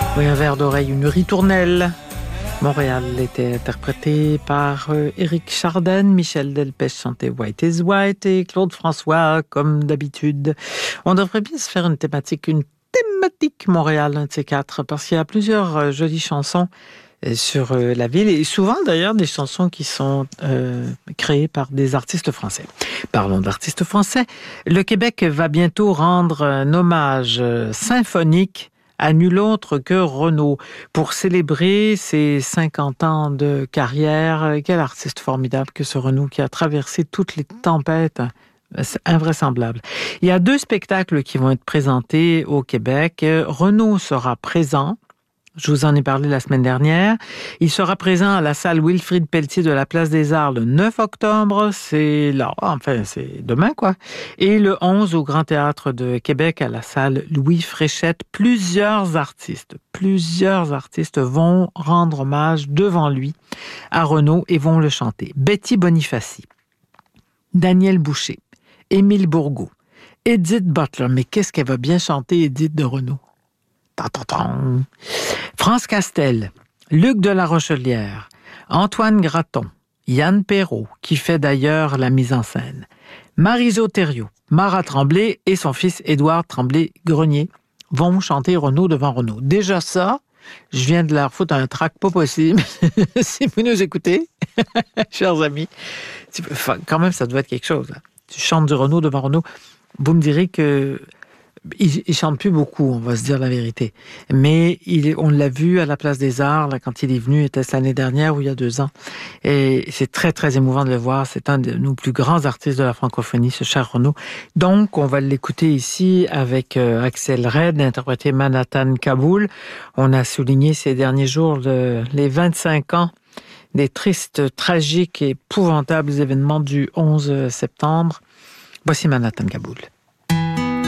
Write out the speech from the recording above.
Oui, un verre d'oreille, une ritournelle. Montréal était interprété par Éric Chardin, Michel Delpech chantait White is White et Claude François, comme d'habitude. On devrait bien se faire une thématique Montréal, un de ces quatre, parce qu'il y a plusieurs jolies chansons sur la ville et souvent d'ailleurs des chansons qui sont créées par des artistes français. Parlons d'artistes français. Le Québec va bientôt rendre un hommage symphonique à nul autre que Renaud. Pour célébrer ses 50 ans de carrière, quel artiste formidable que ce Renaud qui a traversé toutes les tempêtes. C'est invraisemblable. Il y a 2 spectacles qui vont être présentés au Québec. Renaud sera présent. Je vous en ai parlé la semaine dernière. Il sera présent à la salle Wilfrid Pelletier de la Place des Arts le 9 octobre. C'est là, enfin, c'est demain, quoi. Et le 11 au Grand Théâtre de Québec à la salle Louis Fréchette. Plusieurs artistes vont rendre hommage devant lui à Renaud et vont le chanter. Betty Bonifaci, Daniel Boucher, Émile Bourgault, Edith Butler. Mais qu'est-ce qu'elle va bien chanter, Edith de Renaud? France Castel, Luc de la Rochelière, Antoine Gratton, Yann Perrault, qui fait d'ailleurs la mise en scène, Marie-Jo Thériault, Mara Tremblay et son fils Édouard Tremblay-Grenier vont chanter Renaud devant Renaud. Déjà ça, je viens de leur foutre un trac pas possible. Si vous nous écoutez, chers amis, quand même ça doit être quelque chose. Là. Tu chantes du Renaud devant Renaud, vous me direz que il chante plus beaucoup, on va se dire la vérité. Mais on l'a vu à la Place des Arts, là, quand il est venu, était l'année dernière ou il y a 2 ans. Et c'est très, très émouvant de le voir. C'est un de nos plus grands artistes de la francophonie, ce cher Renaud. Donc, on va l'écouter ici avec Axel Red, interprété Manhattan Kaboul. On a souligné ces derniers jours les 25 ans des tristes, tragiques et épouvantables événements du 11 septembre. Voici Manhattan Kaboul.